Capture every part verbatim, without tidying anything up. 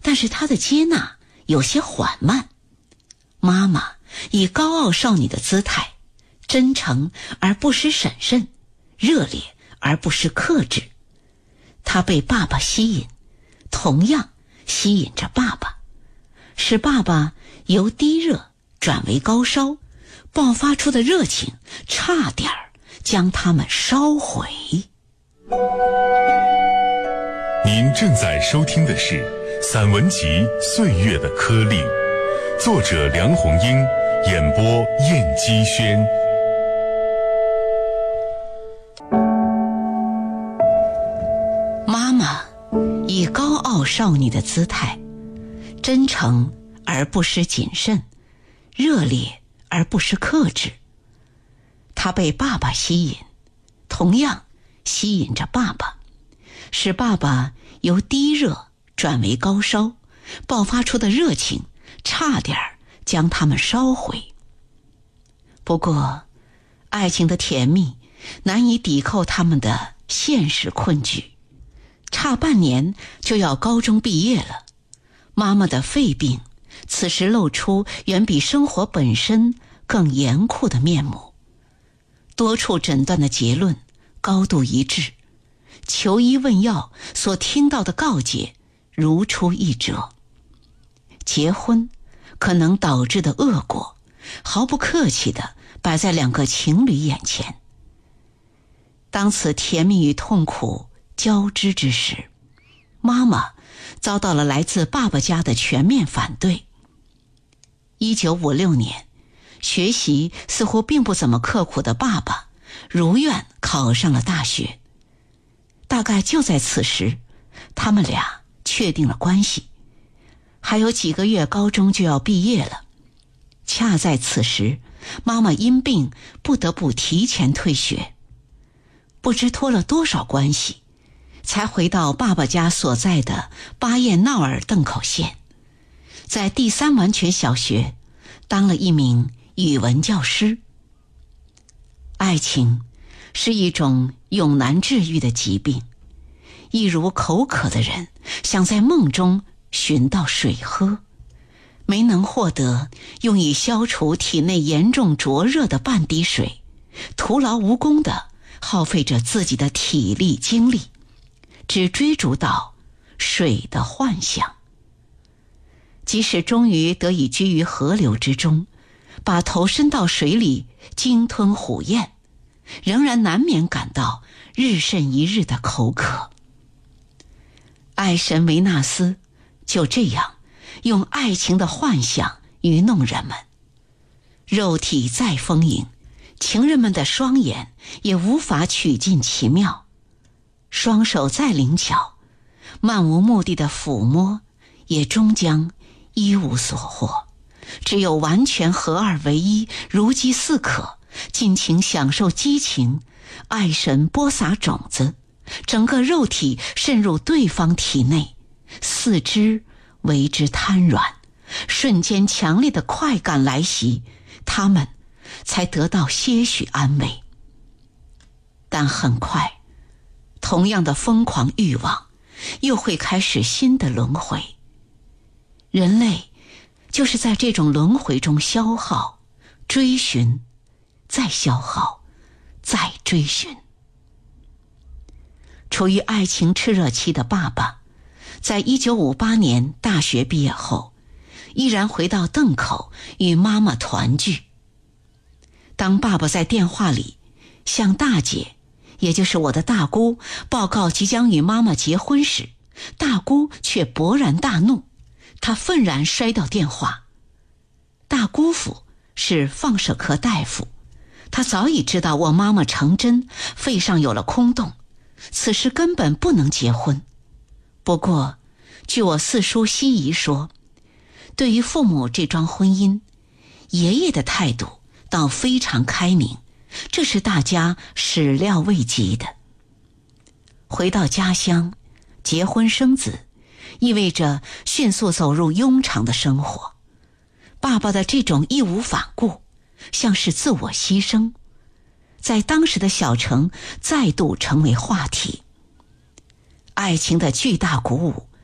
但是他的接纳有些缓慢。妈妈以高傲少女的姿态，真诚而不失审慎，热烈而不失克制。她被爸爸吸引，同样吸引着爸爸，使爸爸由低热转为高烧，爆发出的热情差点将他们烧毁。 您正在收听的是散文集《岁月的颗粒》，作者梁红英，演播燕姬轩。 妈妈以高傲少女的姿态，真诚而不失谨慎，热烈而不失克制。她被爸爸吸引，同样吸引着爸爸，使爸爸由低热转为高烧，爆发出的热情差点将他们烧毁。不过爱情的甜蜜难以抵扣他们的现实困局。差半年就要高中毕业了，妈妈的肺病此时露出远比生活本身更严酷的面目。多处诊断的结论高度一致，求医问药所听到的告诫如出一辙。结婚可能导致的恶果，毫不客气地摆在两个情侣眼前。当此甜蜜与痛苦交织之时，妈妈遭到了来自爸爸家的全面反对。一九五六年，学习似乎并不怎么刻苦的爸爸如愿考上了大学。大概就在此时，他们俩确定了关系。还有几个月高中就要毕业了，恰在此时，妈妈因病不得不提前退学。不知托了多少关系，才回到爸爸家所在的巴彦淖尔邓口县，在第三完全小学当了一名语文教师。爱情是一种永难治愈的疾病，一如口渴的人想在梦中寻到水喝，没能获得用以消除体内严重灼热的半滴水，徒劳无功地耗费着自己的体力精力，只追逐到水的幻想。即使终于得以居于河流之中，把头伸到水里鲸吞虎咽，仍然难免感到日甚一日的口渴。爱神维纳斯就这样用爱情的幻想愚弄人们。肉体再丰盈，情人们的双眼也无法取尽其妙；双手再灵巧，漫无目的的抚摸也终将一无所获。只有完全合二为一，如饥似渴，尽情享受激情，爱神播撒种子，整个肉体渗入对方体内，四肢为之瘫软，瞬间强烈的快感来袭，他们才得到些许安慰。但很快，同样的疯狂欲望又会开始新的轮回。人类就是在这种轮回中消耗、追寻，再消耗，再追寻。处于爱情炽热期的爸爸，在一九五八年大学毕业后，依然回到邓口与妈妈团聚。当爸爸在电话里向大姐，也就是我的大姑，报告即将与妈妈结婚时，大姑却勃然大怒，她愤然摔掉电话。大姑父是放射科大夫，他早已知道我妈妈成真，肺上有了空洞，此时根本不能结婚。不过据我四叔西姨说，对于父母这桩婚姻，爷爷的态度倒非常开明，这是大家始料未及的。回到家乡，结婚生子，意味着迅速走入庸常的生活。爸爸的这种义无反顾，像是自我牺牲，在当时的小城再度成为话题。爱情的巨大鼓舞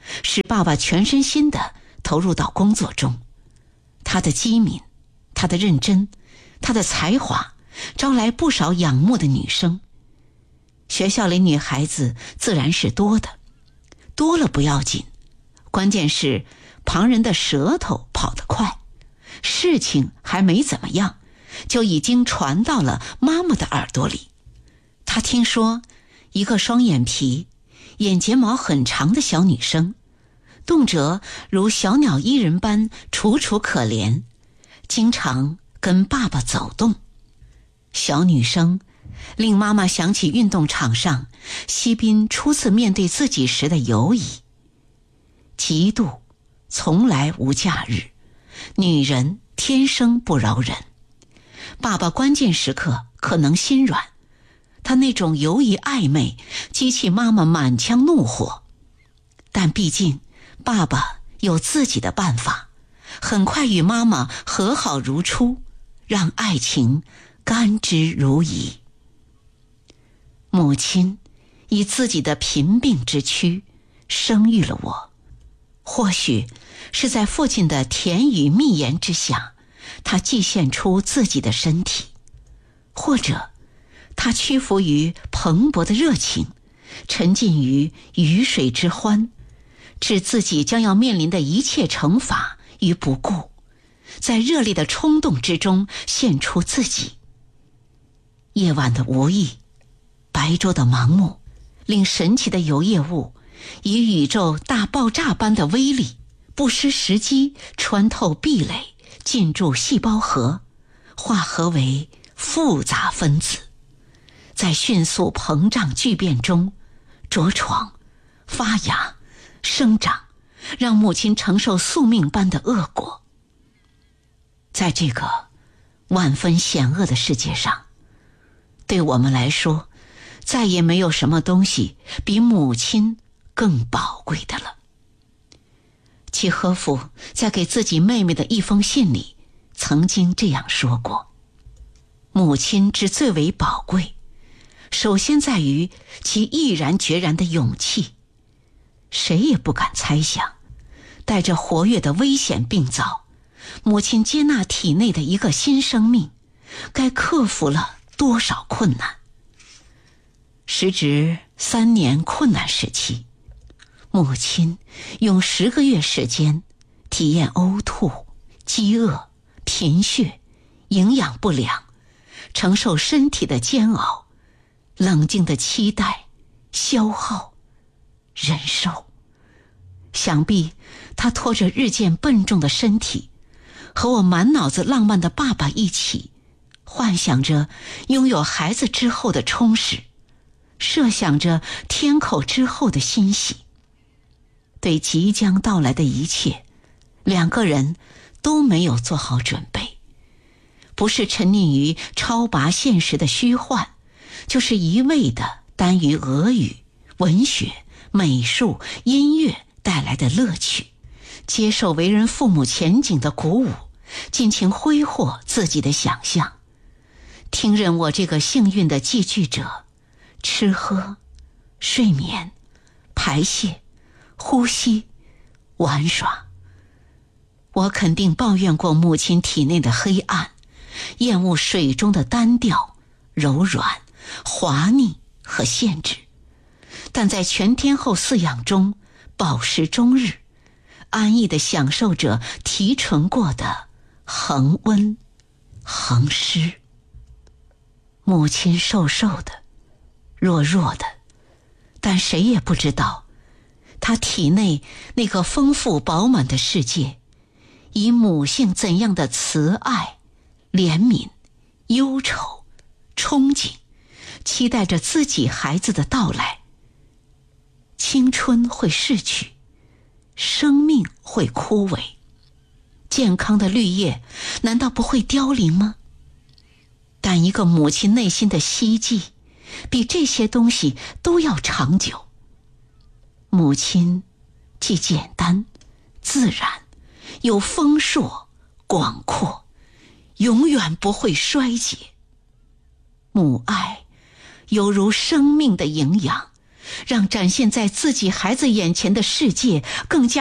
使爸爸全身心地投入到工作中。他的机敏，他的认真，他的才华，招来不少仰慕的女生。学校里女孩子自然是多的，多了不要紧，关键是旁人的舌头跑得快，事情还没怎么样，就已经传到了妈妈的耳朵里。她听说一个双眼皮、眼睫毛很长的小女生，动辄如小鸟依人般楚楚可怜，经常跟爸爸走动。小女生令妈妈想起运动场上西宾初次面对自己时的犹疑。嫉妒从来无假日，女人天生不饶人。爸爸关键时刻可能心软，他那种犹疑暧昧激起妈妈满腔怒火。但毕竟爸爸有自己的办法，很快与妈妈和好如初，让爱情甘之如饴。母亲以自己的贫病之躯生育了我，或许是在父亲的甜语蜜言之下，他祭献出自己的身体，或者他屈服于蓬勃的热情，沉浸于鱼水之欢，置自己将要面临的一切惩罚于不顾，在热烈的冲动之中献出自己。夜晚的无意，白昼的盲目，令神奇的油液物以宇宙大爆炸般的威力，不失时机穿透壁垒，进入细胞核，化合为复杂分子，在迅速膨胀巨变中着床、发芽、生长，让母亲承受宿命般的恶果。在这个万分险恶的世界上，对我们来说，再也没有什么东西比母亲更宝贵的了。契诃夫在给自己妹妹的一封信里曾经这样说过：母亲之最为宝贵，首先在于其毅然决然的勇气。谁也不敢猜想，带着活跃的危险病灶，母亲接纳体内的一个新生命，该克服了多少困难。时值三年困难时期，母亲用十个月时间体验呕吐、饥饿、贫血、营养不良，承受身体的煎熬，冷静的期待、消耗、忍受。想必她拖着日渐笨重的身体，和我满脑子浪漫的爸爸一起，幻想着拥有孩子之后的充实，设想着天口之后的欣喜。对即将到来的一切，两个人都没有做好准备，不是沉溺于超拔现实的虚幻，就是一味的耽于俄语、文学、美术、音乐带来的乐趣，接受为人父母前景的鼓舞，尽情挥霍自己的想象，听任我这个幸运的寄居者吃喝、睡眠、排泄、呼吸、玩耍。我肯定抱怨过母亲体内的黑暗，厌恶水中的单调、柔软、滑腻和限制，但在全天候饲养中饱食终日，安逸地享受着提纯过的恒温、恒湿。母亲瘦瘦的，弱弱的，但谁也不知道，她体内那个丰富饱满的世界，以母性怎样的慈爱、怜悯、忧愁、憧憬，期待着自己孩子的到来。青春会逝去，生命会枯萎，健康的绿叶难道不会凋零吗？但一个母亲内心的希冀，比这些东西都要长久。母亲既简单、自然，又丰硕、广阔，永远不会衰竭。母爱犹如生命的营养， 让展现在自己孩子眼前的世界更加